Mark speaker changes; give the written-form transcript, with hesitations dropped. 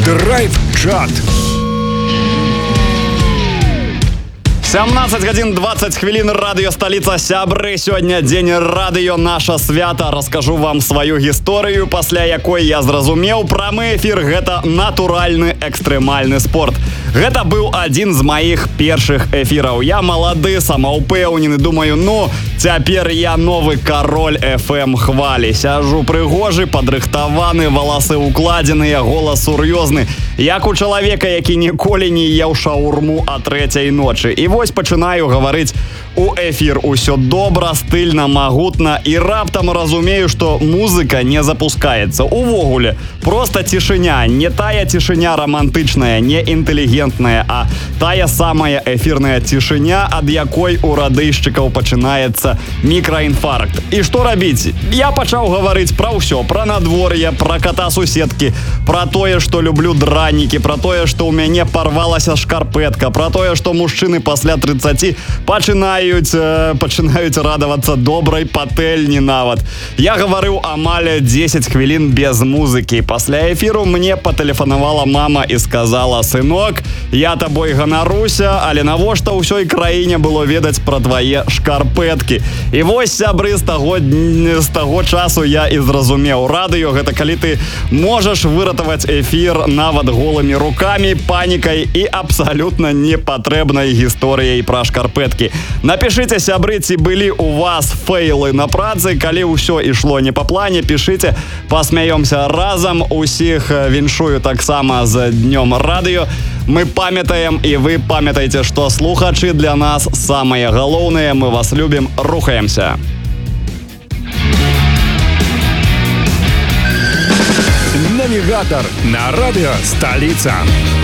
Speaker 1: Драйв-чат.
Speaker 2: 17 гадзін 20 хвілін, радыё сталіца, сябры. Сёння дзень радыё, наша свята. Раскажу вам сваю гісторыю, пасля якой я зразумеў, прамы эфір — гэта натуральны экстрэмальны спорт. Гэта быў адзін з маіх першых эфіраў. Я малады, самаўпэўнены, думаю, цяпер я новы кароль FM хвалі. Сяжу прыгожы, падрыхтаваны, валасы укладзеныя, голас сур'ёзны, як у чалавека, які ніколі не еў шаурму а 3:00 ночы. І вось пачынаю гаварыць у эфір. Усё добра, стыльна, магутна, і раптам разумею, што музыка не запускаецца. Увогуле, проста цішыня. Не тая цішыня рамантычная, не інтэлігентная, а тая самая эфірная цішыня, ад якой у радыйшчыкаў пачынаецца мікраінфаркт. І што рабіць? Я пачаў гаварыць пра ўсё, пра надвор'е, пра кота-суседкі, пра тое, што люблю дранікі, пра тое, што ў мяне парвалася шкарпэтка, пра тое, што мужчыны пасля 30 пачынаюць радавацца добрай патэльні нават. Я гаварыў амаль 10 хвілін без музыкі. Пасля эфіру мне патэлефанавала мама і сказала: «Сынок, я табой ганаруся, але навошта ўсёй краіне было ведаць пра твае шкарпэткі?» І вось, сябры, з таго часу я і зразумеў. Радыё — гэта калі ты можаш выратаваць эфір нават голымі рукамі, панікай і абсалютна непатрэбнай гісторыяй пра шкарпэткі. Напішыце, сябры, ці былі у вас фейлы на працы, калі ўсё ішло не па плане, пішыце, пасмяёмся разам. Усіх віншую таксама з днём радыё. Мы памятаем, і вы памятаеце, што слухачы для нас самае галоўнае. Мы вас любім, рухаемся.
Speaker 1: Навігатор на радыё сталіца.